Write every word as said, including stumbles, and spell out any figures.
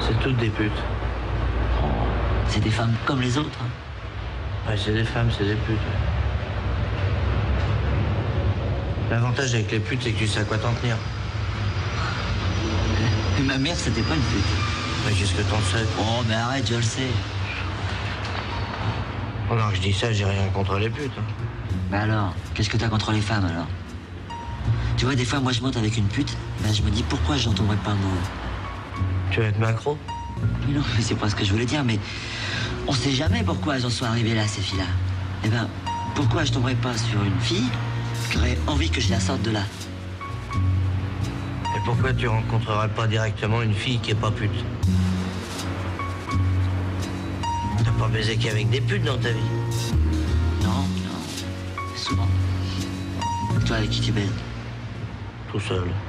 C'est toutes des putes. Oh, c'est des femmes comme les autres. Ouais, c'est des femmes, c'est des putes. Ouais. L'avantage avec les putes, c'est que tu sais à quoi t'en tenir. Et ma mère, c'était pas une pute. Mais qu'est-ce que t'en sais? Oh, mais arrête, je le sais. Oh non, je dis ça, j'ai rien contre les putes. Hein. Bah alors, qu'est-ce que t'as contre les femmes, alors? Tu vois, des fois, moi, je monte avec une pute, ben, je me dis, pourquoi je n'en tomberais pas amoureux? Tu veux être macro? Mais non, mais c'est pas ce que je voulais dire, mais on sait jamais pourquoi j'en suis arrivé là, ces filles-là. Eh ben, pourquoi je tomberais pas sur une fille qui aurait envie que je la sorte de là? Et pourquoi tu rencontrerais pas directement une fille qui est pas pute? T'as pas baisé qu'avec des putes dans ta vie? Non, non, souvent. Et toi, avec qui tu baises? Tout seul.